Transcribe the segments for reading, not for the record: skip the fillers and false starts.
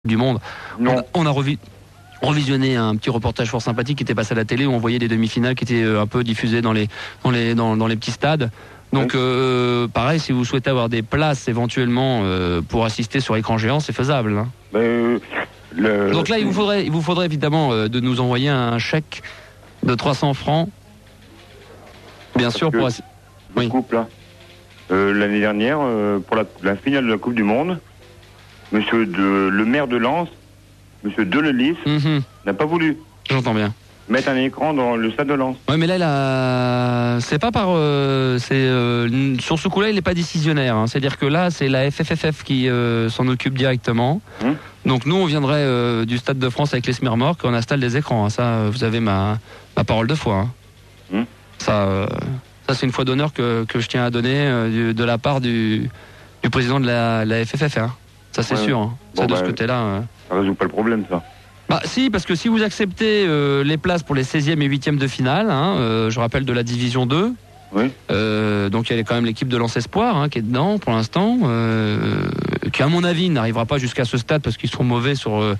du monde. Non. On a revisionné un petit reportage fort sympathique qui était passé à la télé où on voyait des demi-finales qui étaient un peu diffusées dans les petits stades. Donc pareil, si vous souhaitez avoir des places éventuellement pour assister sur écran géant, c'est faisable. Hein. Donc là, il vous faudrait évidemment de nous envoyer un chèque de 300 francs. Bien sûr, pour oui. Coupe là. L'année dernière, pour la finale de la Coupe du Monde, le maire de Lens, Monsieur Delelis, n'a pas voulu. J'entends bien. Mettre un écran dans le stade de Lens. Oui, mais là, c'est pas par. Sur ce coup-là, il n'est pas décisionnaire. Hein. C'est-à-dire que là, c'est la FFFF qui s'en occupe directement. Donc nous, on viendrait du Stade de France avec les Smirmorques, on installe des écrans. Hein. Ça, vous avez ma parole de foi. Hein. Ça, c'est une fois d'honneur que je tiens à donner de la part du président de la FFF. Hein. Ça, c'est sûr. Hein. Bon, de ce côté-là. Ça résout pas le problème, ça. Bah si, parce que si vous acceptez les places pour les 16e et 8e de finale, hein, je rappelle de la Division 2, oui. Donc il y a quand même l'équipe de Lens Espoir hein, qui est dedans pour l'instant, qui à mon avis n'arrivera pas jusqu'à ce stade parce qu'ils seront mauvais sur vous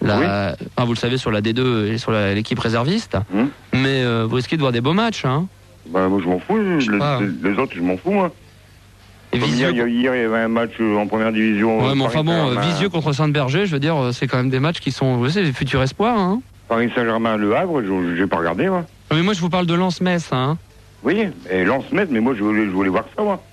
le savez, sur la D2 et sur l'équipe réserviste, mais vous risquez de voir des beaux matchs. Hein. Bah moi je m'en fous, les autres je m'en fous moi. Et hier, il y avait un match en première division. Ouais, mais enfin bon, Visieux contre Saint-Berger, je veux dire, c'est quand même des matchs qui sont, vous savez, des futurs espoirs. Hein. Paris Saint-Germain, Le Havre, j'ai pas regardé, moi. Mais moi, je vous parle de Lens-Metz, hein. Oui, et Lens-Metz, mais moi, je voulais voir ça, moi.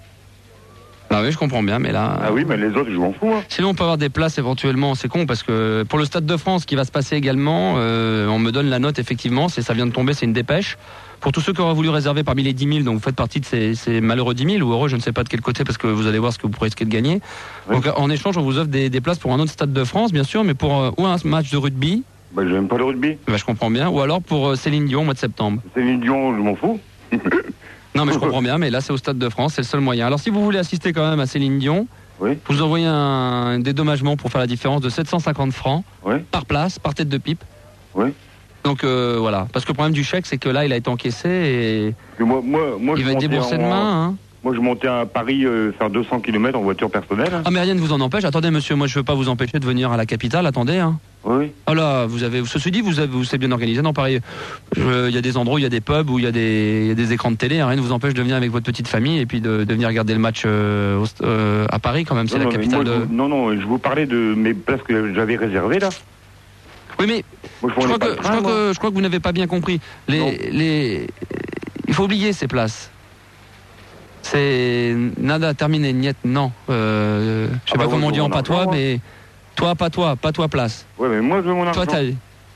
Ah oui, je comprends bien, mais là... Ah oui, mais les autres, je m'en fous, moi. Sinon, on peut avoir des places éventuellement, c'est con, parce que pour le Stade de France, qui va se passer également, on me donne la note, effectivement, ça vient de tomber, c'est une dépêche. Pour tous ceux qui auraient voulu réserver parmi les 10 000, donc vous faites partie de ces malheureux 10 000, ou heureux, je ne sais pas de quel côté, parce que vous allez voir ce que vous pourrez risquer de gagner. Oui. Donc en échange, on vous offre des places pour un autre Stade de France, bien sûr, mais pour ou un match de rugby. Bah, j'aime pas le rugby. Bah, je comprends bien. Ou alors pour Céline Dion au mois de septembre. Céline Dion, je m'en fous. Non, mais je comprends bien, mais là, c'est au Stade de France, c'est le seul moyen. Alors si vous voulez assister quand même à Céline Dion, vous envoyez un dédommagement pour faire la différence de 750 francs par place, par tête de pipe. Oui. Donc voilà, parce que le problème du chèque, c'est que là, il a été encaissé et moi, il va être déboursé demain. Hein. Moi, je montais à Paris faire 200 km en voiture personnelle. Ah, mais rien ne vous en empêche. Attendez, monsieur, moi, je ne veux pas vous empêcher de venir à la capitale. Attendez. Hein. Oui. Ah là, ceci dit, vous c'est bien organisé dans Paris. Il y a des endroits où il y a des pubs, où il y a des écrans de télé. Hein, rien ne vous empêche de venir avec votre petite famille et puis de venir regarder le match à Paris quand même. C'est la capitale de... Non, je vous parlais de mes places que j'avais réservées là. Oui, mais je crois que vous n'avez pas bien compris. Il faut oublier ces places. C'est nada terminé, niet, non. Je sais pas comment on dit en patois, mais toi, pas toi place. Oui, mais moi je veux mon argent. Pardon ?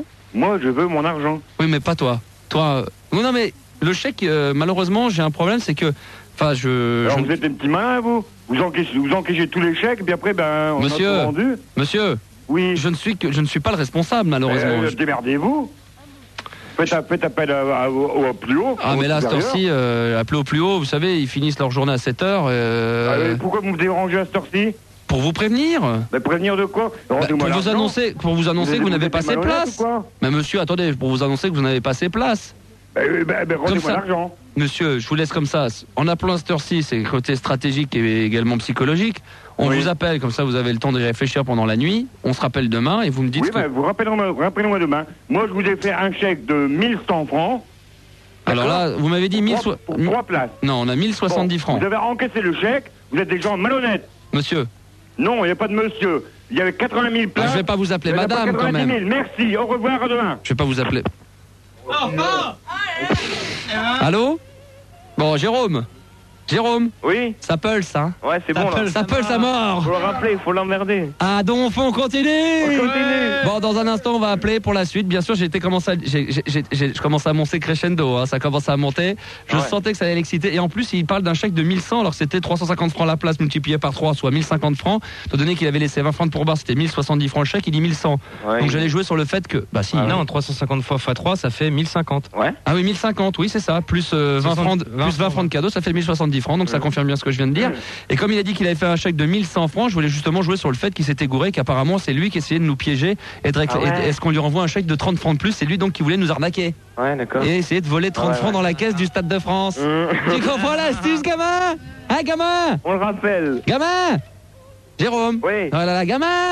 Moi je veux mon argent. Oui, mais pas toi. Toi. Non, mais le chèque, malheureusement, j'ai un problème, c'est que. Enfin, vous êtes des petits malins, vous. Vous encaissez tous les chèques, puis après, on a tout rendu. Monsieur. Oui. Je ne suis pas le responsable, malheureusement. Démerdez-vous. Faites appel au plus haut. Ah, mais là, à cette heure-ci, appelez au plus haut, vous savez, ils finissent leur journée à 7h. Pourquoi vous me dérangez à cette heure-ci ? Pour vous prévenir. Mais prévenir de quoi ? Pour vous annoncer que vous n'avez pas assez de place. Mais monsieur, attendez, pour vous annoncer que vous n'avez pas assez de place. Rendez-moi l'argent. Monsieur, je vous laisse comme ça. En appelant à cette heure-ci, c'est le côté stratégique et également psychologique. On vous appelle, comme ça vous avez le temps de réfléchir pendant la nuit. On se rappelle demain et vous me dites... vous rappelez-moi demain. Moi, je vous ai fait un chèque de 1100 francs. Alors là, vous m'avez dit... Pour 3 places. Non, on a 1070 francs. Vous avez encaissé le chèque, vous êtes des gens malhonnêtes. Monsieur. Non, il n'y a pas de monsieur. Il y avait 80 000 places. Je ne vais pas vous appeler madame, quand même. 000. Merci, au revoir, à demain. Je ne vais pas vous appeler... Allô ? Bon, Jérôme. Oui. Ça pulse, hein. Ouais, c'est bon là. Ça pulse à mort. Faut le rappeler, faut l'emmerder. Ah donc on continue. Bon, dans un instant on va appeler pour la suite. Bien sûr, je commence à monter crescendo, hein. Ça commence à monter. Je sentais que ça allait l'exciter. Et en plus, il parle d'un chèque de 1100, alors que c'était 350 francs la place multiplié par 3, soit 1050 francs. Étant donné qu'il avait laissé 20 francs de pourboire, c'était 1070 francs le chèque, il dit 1100. Ouais, donc j'allais jouer sur le fait que... non, 350 fois x3, ça fait 1050. Ouais. Ah oui, 1050, oui, c'est ça. Plus 20 francs de cadeaux, ça fait 1070 francs. Donc ça confirme bien ce que je viens de dire. Et comme il a dit qu'il avait fait un chèque de 1100 francs, je voulais justement jouer sur le fait qu'il s'était gouré, qu'apparemment c'est lui qui essayait de nous piéger et est-ce qu'on lui renvoie un chèque de 30 francs de plus, c'est lui donc qui voulait nous arnaquer. Ouais, d'accord. Et essayer de voler 30 francs dans la caisse du Stade de France. Tu comprends l'astuce, gamin ? Hein, gamin ? On le rappelle. Gamin ? Jérôme ? Oui. Oh là là, gamin !